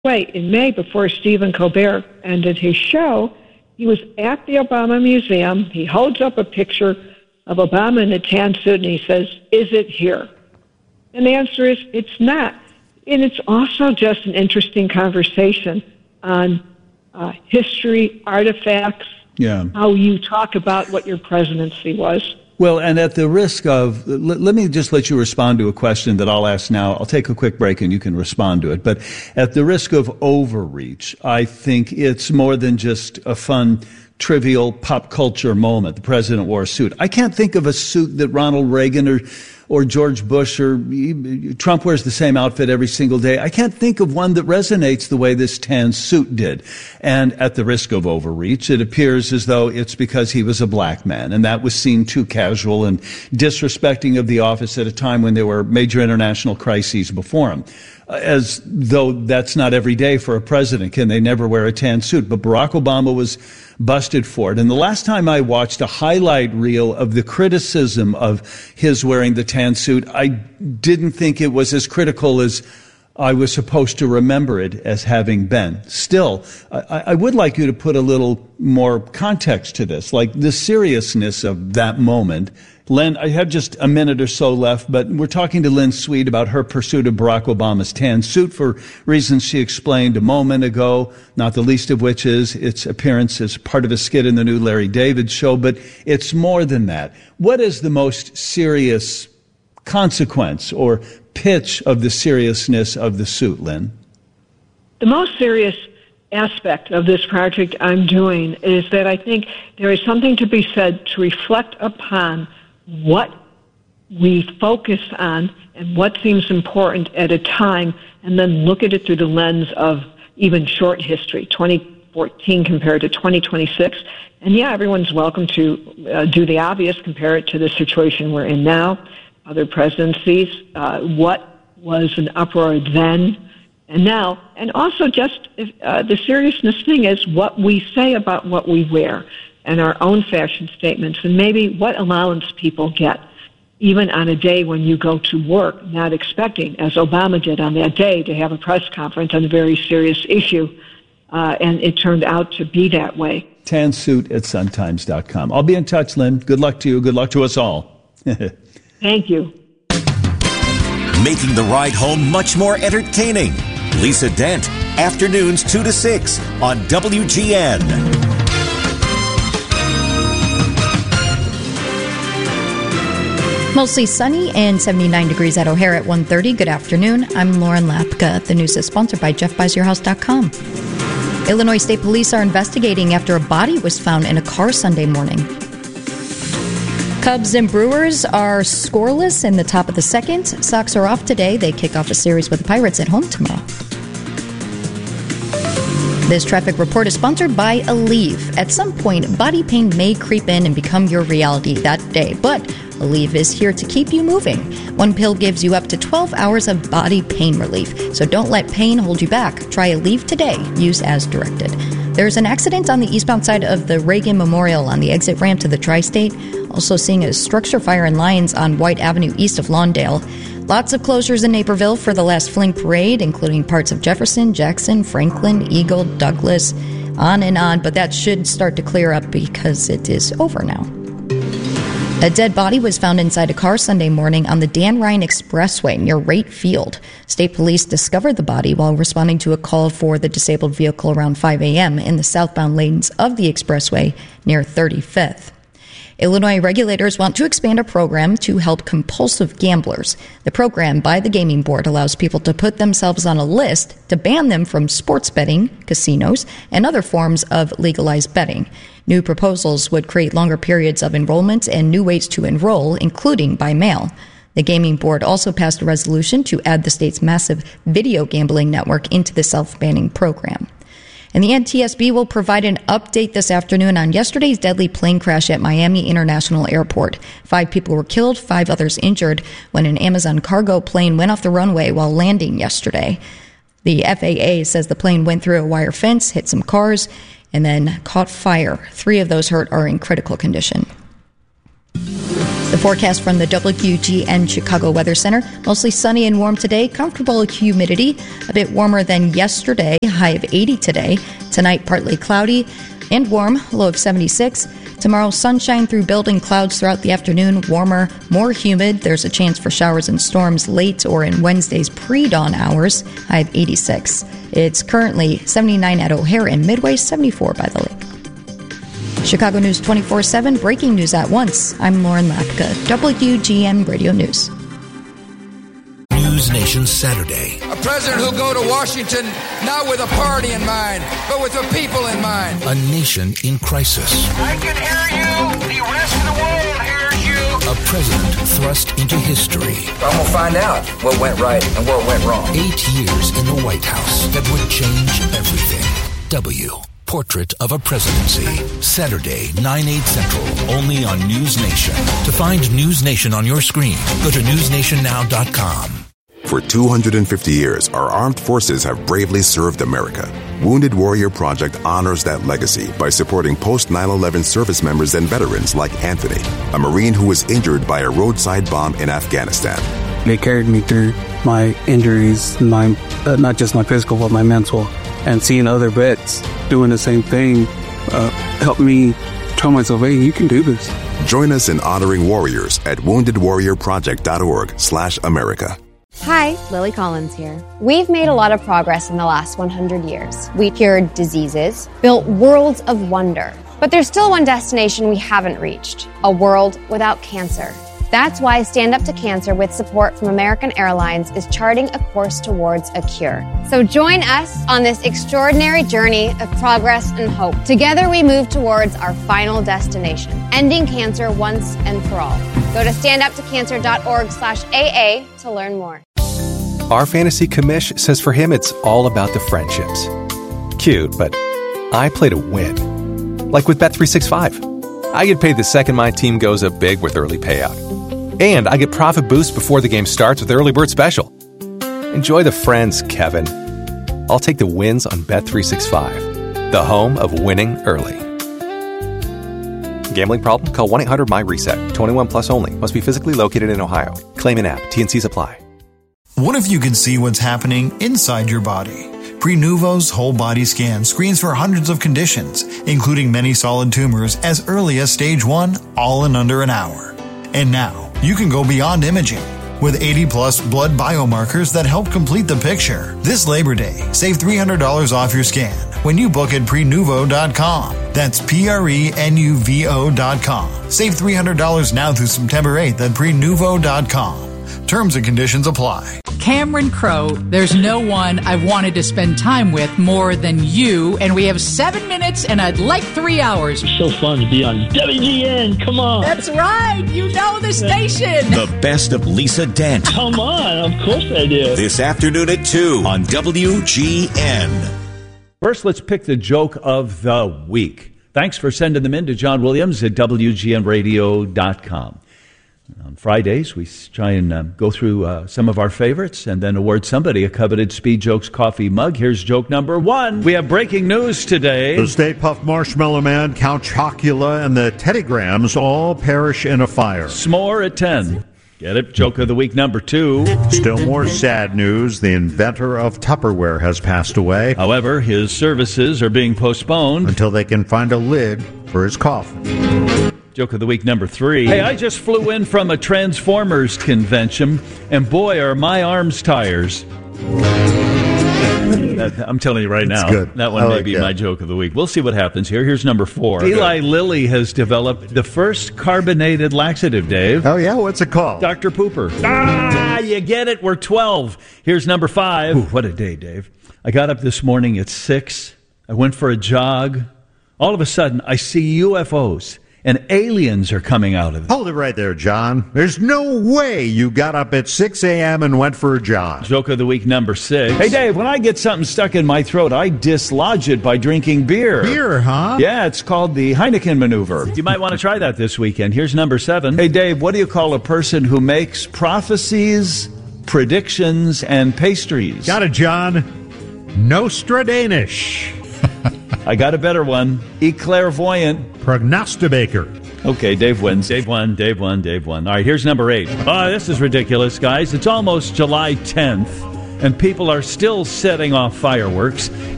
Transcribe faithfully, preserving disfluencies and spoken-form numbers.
way, in May, before Stephen Colbert ended his show, he was at the Obama Museum. He holds up a picture of Obama in a tan suit, and he says, "Is it here?" And the answer is, it's not. And it's also just an interesting conversation on uh, history, artifacts, yeah. how you talk about what your presidency was. Well, and at the risk of, let, let me just let you respond to a question that I'll ask now. I'll take a quick break and you can respond to it. But at the risk of overreach, I think it's more than just a fun, trivial pop culture moment. The president wore a suit. I can't think of a suit that Ronald Reagan or or George Bush or Trump wears the same outfit every single day. I can't think of one that resonates the way this tan suit did. And at the risk of overreach, it appears as though it's because he was a black man, and that was seen too casual and disrespecting of the office at a time when there were major international crises before him. As though that's not every day for a president. Can they never wear a tan suit? But Barack Obama was busted for it. And the last time I watched a highlight reel of the criticism of his wearing the tan suit, I didn't think it was as critical as I was supposed to remember it as having been. Still, I, I would like you to put a little more context to this, like the seriousness of that moment. Lynn, I have just a minute or so left, but we're talking to Lynn Sweet about her pursuit of Barack Obama's tan suit for reasons she explained a moment ago, not the least of which is its appearance as part of a skit in the new Larry David show, but it's more than that. What is the most serious consequence or pitch of the seriousness of the suit, Lynn? The most serious aspect of this project I'm doing is that I think there is something to be said to reflect upon what we focus on and what seems important at a time, and then look at it through the lens of even short history, twenty fourteen compared to twenty twenty-six. And yeah, everyone's welcome to uh, do the obvious, compare it to the situation we're in now, other presidencies, uh, what was an uproar then and now, and also just uh, the seriousness thing is what we say about what we wear and our own fashion statements, and maybe what allowance people get, even on a day when you go to work, not expecting, as Obama did on that day, to have a press conference on a very serious issue, uh, and it turned out to be that way. Tan suit at sun times dot com. I'll be in touch, Lynn. Good luck to you. Good luck to us all. Thank you. Making the ride home much more entertaining. Lisa Dent, afternoons two to six on W G N. Mostly sunny and seventy-nine degrees at O'Hare at one thirty. Good afternoon. I'm Lauren Lapka. The news is sponsored by Jeff Buys Your House dot com. Illinois State Police are investigating after a body was found in a car Sunday morning. Cubs and Brewers are scoreless in the top of the second. Sox are off today. They kick off a series with the Pirates at home tomorrow. This traffic report is sponsored by Aleve. At some point, body pain may creep in and become your reality that day, but Aleve is here to keep you moving. One pill gives you up to twelve hours of body pain relief, so don't let pain hold you back. Try Aleve today. Use as directed. There's an accident on the eastbound side of the Reagan Memorial on the exit ramp to the Tri-State. Also seeing a structure fire in Lyons on White Avenue east of Lawndale. Lots of closures in Naperville for the last Fling Parade, including parts of Jefferson, Jackson, Franklin, Eagle, Douglas, on and on. But that should start to clear up because it is over now. A dead body was found inside a car Sunday morning on the Dan Ryan Expressway near Wright Field. State police discovered the body while responding to a call for the disabled vehicle around five a.m. in the southbound lanes of the expressway near thirty-fifth. Illinois regulators want to expand a program to help compulsive gamblers. The program by the Gaming Board allows people to put themselves on a list to ban them from sports betting, casinos, and other forms of legalized betting. New proposals would create longer periods of enrollment and new ways to enroll, including by mail. The Gaming Board also passed a resolution to add the state's massive video gambling network into the self-banning program. And the N T S B will provide an update this afternoon on yesterday's deadly plane crash at Miami International Airport. Five people were killed, five others injured when an Amazon cargo plane went off the runway while landing yesterday. The F A A says the plane went through a wire fence, hit some cars, and then caught fire. Three of those hurt are in critical condition. The forecast from the W G N Chicago Weather Center. Mostly sunny and warm today. Comfortable humidity. A bit warmer than yesterday. High of eighty today. Tonight, partly cloudy and warm. Low of seventy-six. Tomorrow, sunshine through building clouds throughout the afternoon. Warmer, more humid. There's a chance for showers and storms late or in Wednesday's pre-dawn hours. High of eighty-six. It's currently seventy-nine at O'Hare and Midway, seventy-four by the lake. Chicago News twenty-four seven, breaking news at once. I'm Lauren Lapka, W G N Radio News. News Nation Saturday. A president who'll go to Washington not with a party in mind, but with the people in mind. A nation in crisis. I can hear you. The rest of the world hears you. A president thrust into history. I'm going to find out what went right and what went wrong. Eight years in the White House that would change everything. W. Portrait of a Presidency. Saturday, nine, eight Central, only on News Nation. To find News Nation on your screen, go to news nation now dot com. For two hundred fifty years, our armed forces have bravely served America. Wounded Warrior Project honors that legacy by supporting post nine eleven service members and veterans like Anthony, a Marine who was injured by a roadside bomb in Afghanistan. They carried me through my injuries, my uh, not just my physical, but my mental. And seeing other vets doing the same thing uh, helped me tell myself, hey, you can do this. Join us in honoring warriors at wounded warrior project dot org slash America. Hi, Lily Collins here. We've made a lot of progress in the last one hundred years. We cured diseases, built worlds of wonder. But there's still one destination we haven't reached, a world without cancer. That's why Stand Up to Cancer, with support from American Airlines, is charting a course towards a cure. So join us on this extraordinary journey of progress and hope. Together we move towards our final destination, ending cancer once and for all. Go to stand up to cancer dot org slash A A to learn more. Our fantasy commish says for him it's all about the friendships. Cute, but I play to win. Like with Bet three sixty-five. I get paid the second my team goes up big with early payout. And I get profit boost before the game starts with Early Bird Special. Enjoy the friends, Kevin. I'll take the wins on Bet three sixty-five, the home of winning early. Gambling problem? Call one eight hundred M Y reset. twenty-one plus only. Must be physically located in Ohio. Claim in app. T and C's apply. What if you could see what's happening inside your body? Prenuvo's whole body scan screens for hundreds of conditions, including many solid tumors as early as stage one, all in under an hour. And now, you can go beyond imaging with eighty plus blood biomarkers that help complete the picture. This Labor Day, save three hundred dollars off your scan when you book at prenuvo dot com. That's P R E N U V O dot com. Save three hundred dollars now through September eighth at prenuvo dot com. Terms and conditions apply. Cameron Crowe, there's no one I've wanted to spend time with more than you, and we have seven minutes, and I'd like three hours. It's so fun to be on W G N. Come on. That's right. You know the station. The best of Lisa Dent. Come on. Of course I do. This afternoon at two on W G N. First, let's pick the joke of the week. Thanks for sending them in to John Williams at W G N radio dot com. On Fridays, we try and uh, go through uh, some of our favorites and then award somebody a coveted Speed Jokes coffee mug. Here's joke number one. We have breaking news today. The Stay Puft Marshmallow Man, Count Chocula, and the Teddy Grahams all perish in a fire. S'more at ten. Get it? Joke of the week number two. Still more sad news. The inventor of Tupperware has passed away. However, his services are being postponed until they can find a lid for his coffin. Joke of the week number three. Hey, I just flew in from a Transformers convention, and boy, are my arms tires. That, I'm telling you right now, good. that one I may like be that. my joke of the week. We'll see what happens here. Here's number four. Eli Lilly has developed the first carbonated laxative, Dave. Oh, yeah? What's it called? Doctor Pooper. Ah, you get it. We're twelve. Here's number five. Ooh, what a day, Dave. I got up this morning at six. I went for a jog. All of a sudden, I see U F Os. And aliens are coming out of it. Hold it right there, John. There's no way you got up at six a.m. and went for a jog. Joke of the week number six. Hey, Dave, when I get something stuck in my throat, I dislodge it by drinking beer. Beer, huh? Yeah, it's called the Heineken maneuver. You might want to try that this weekend. Here's number seven. Hey, Dave, what do you call a person who makes prophecies, predictions, and pastries? Got it, John. Nostradamus. I got a better one. E clairvoyant. Prognosticator. Okay, Dave wins. Dave won, Dave won, Dave won. All right, here's number eight. Oh, this is ridiculous, guys. It's almost July tenth, and people are still setting off fireworks.